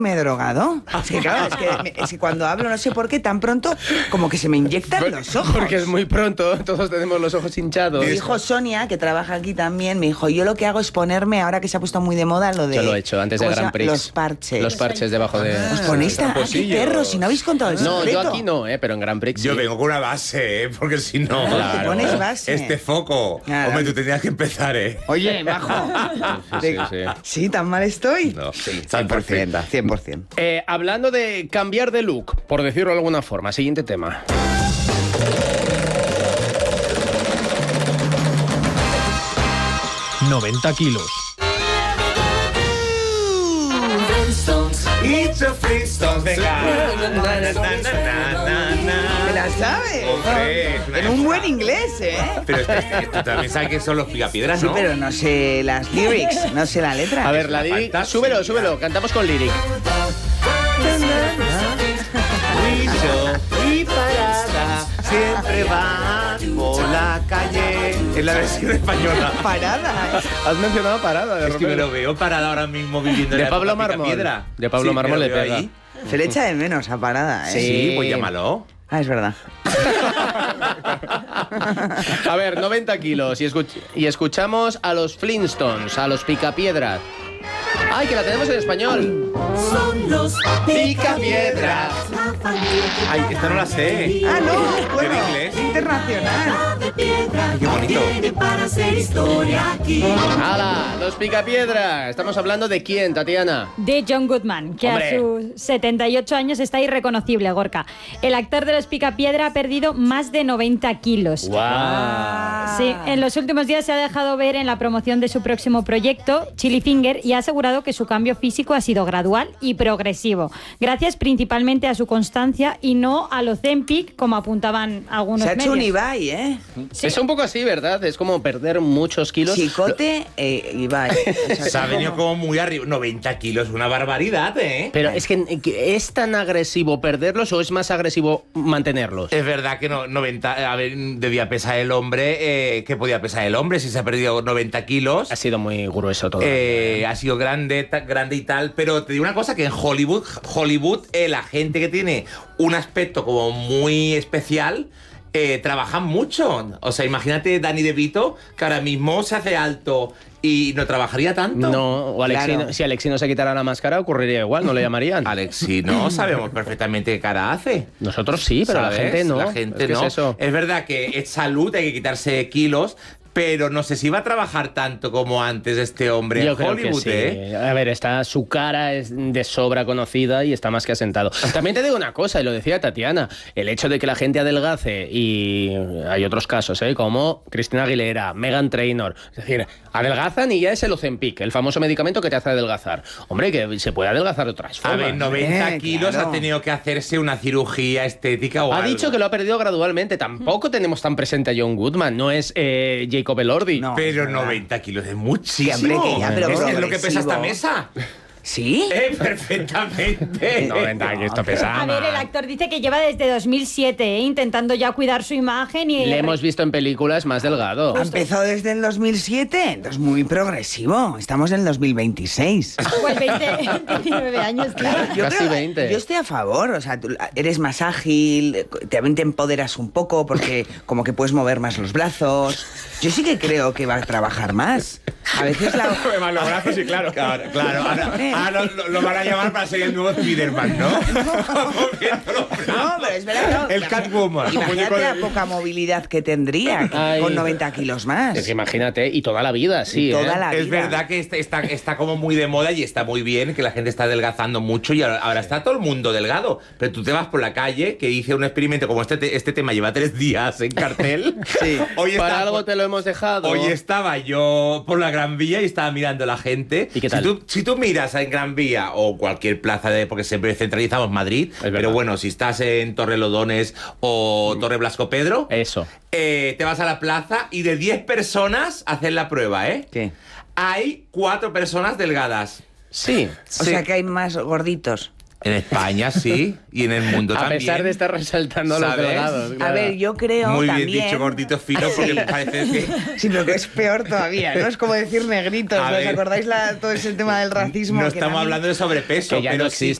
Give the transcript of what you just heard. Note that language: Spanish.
me he drogado. Es que claro, es que cuando hablo no sé por qué tan pronto como que se me inyectan los ojos. Porque es muy pronto, todos tenemos los ojos hinchados. Mi hijo Sonia, que trabaja aquí también, me dijo, yo lo que hago es ponerme, ahora que se ha puesto muy de moda lo de... Yo lo he hecho antes de Grand Prix. Los parches. Los parches debajo de... ¿Os ponéis qué perro? Si no habéis contado el secreto. No, yo aquí no, pero en Grand Prix sí. Yo vengo con una base, porque si no... Claro. Te pones base. Este foco. Claro. Hombre, tú tenías que empezar, Oye, majo. Sí. ¿Sí? ¿Tan mal estoy? No, Sí, está 100%. perfecta. 100%. Hablando de cambiar de look, por decirlo de alguna forma, siguiente tema. ...90 kilos. It's a Flintstones, venga. ¿Te la sabes? Hombre, es una En un época. buen inglés, ¿eh? Pero esto también sabes que son los picapiedras, Sí, ¿no? pero no sé las lyrics, no sé la letra. A ver, la lyric... Súbelo, cantamos con lyric. Y parada, siempre van por la calle. Es la versión española. Parada, ¿eh? Has mencionado Parada de Es que me Romero. lo veo parada ahora mismo viviendo en De la Pablo época Mármol. Picapiedra. De Pablo Sí, Mármol me le lo veo pega. ahí. Se le echa de menos a Parada, ¿eh? Sí. Pues llámalo. Ah, es verdad. A ver, 90 kilos y escuchamos a los Flintstones, a los Picapiedras. ¡Ay, que la tenemos en español! Son los Picapiedras. Ay, esta no la sé. Ah, no, bueno, ¿En inglés? internacional. de piedra. Qué bonito. Vienen para hacer historia aquí. ¡Hala! Los Picapiedras. Estamos hablando de quién, Tatiana. De John Goodman, que Hombre. a sus 78 años está irreconocible, Gorka. El actor de los Picapiedra ha perdido más de 90 kilos. ¡Guau! Sí, en los últimos días se ha dejado ver en la promoción de su próximo proyecto, Chili Finger, y ha asegurado que su cambio físico ha sido gradual y progresivo, gracias principalmente a su constancia y no al Ozempic, como apuntaban algunos Se ha hecho un medios. Ibai, ¿eh? Sí. Es un poco así, ¿verdad? Es como perder muchos kilos. Chicote Ibai. O sea, Se ha venido como muy arriba. 90 kilos, una barbaridad, ¿eh? Pero es que ¿es tan agresivo perderlos o es más agresivo mantenerlos? Es verdad que 90... A ver, debía pesar el hombre. ¿Qué podía pesar el hombre si se ha perdido 90 kilos? Ha sido muy grueso todo. Ha sido grande y tal, pero te digo una cosa, que en Hollywood la gente que tiene un aspecto como muy especial trabajan mucho. O sea, imagínate Danny DeVito, que ahora mismo se hace alto y no trabajaría tanto. No, o Alexi, Claro. si Alexi no se quitara la máscara ocurriría igual, no le llamarían. Alexi, no sabemos perfectamente qué cara hace. Nosotros sí, pero ¿Sabes? la gente no. La gente ¿Qué no. es eso? Es verdad que es salud, hay que quitarse kilos, pero no sé si va a trabajar tanto como antes este hombre Yo en creo Hollywood, que sí. A ver, su cara es de sobra conocida y está más que asentado. También te digo una cosa, y lo decía Tatiana, el hecho de que la gente adelgace, y hay otros casos, como Cristina Aguilera, Meghan Trainor, es decir, adelgazan y ya es el Ozempic, el famoso medicamento que te hace adelgazar. Hombre, que se puede adelgazar de otras A formas. ver, 90 kilos claro. ha tenido que hacerse una cirugía estética o Ha algo. dicho que lo ha perdido gradualmente. Tampoco tenemos tan presente a John Goodman. No es Jacob Elordi. No. Pero es verdad. 90 kilos es muchísimo. Sí, hombre, que ya, pero es lo que progresivo. pesa esta mesa. ¿Sí? Perfectamente. 90, que esto pesa. A ver, el actor dice que lleva desde 2007 intentando ya cuidar su imagen y... Le hemos visto en películas más delgado. ¿Ha empezado desde el 2007? Entonces muy progresivo. Estamos en el 2026. Pues 29 años, claro. Casi 20. Yo estoy a favor, o sea, tú eres más ágil, también te empoderas un poco porque como que puedes mover más los brazos. Yo sí que creo que va a trabajar más. A veces la... Más los brazos y claro. Claro. Ahora lo van a llamar para ser el nuevo Spiderman, ¿no? No, pero es verdad. El Catwoman. Imagínate la poca movilidad que tendría Ay. con 90 kilos más. Es que imagínate, y toda la vida, sí. Y toda la Es vida. verdad que está como muy de moda y está muy bien, que la gente está adelgazando mucho y ahora está todo el mundo delgado. Pero tú te vas por la calle, que hice un experimento como este tema lleva 3 días en cartel. Sí. Hoy Para está- algo te lo hemos dejado. Hoy estaba yo por la Gran Vía y estaba mirando a la gente. ¿Y qué tal? Si tú miras en Gran Vía o cualquier plaza porque siempre centralizamos Madrid, verdad. pero bueno, si estás en Torrelodones o Torre Blasco Pedro, Eso. te vas a la plaza y de 10 personas hacen la prueba, ¿eh? ¿Qué? Hay 4 personas delgadas. Sí. O sea que hay más gorditos. En España sí, y en el mundo A también. pesar de estar resaltando a los ¿Sabes? delgados. A claro. ver, yo creo Muy también... bien dicho, gordito fino, porque Sí. parece que... Sí, pero que es peor todavía, ¿no? Es como decir negritos. A ¿Os ver. acordáis todo ese tema del racismo? No que estamos también- hablando de sobrepeso, Que ya pero no sí. existe.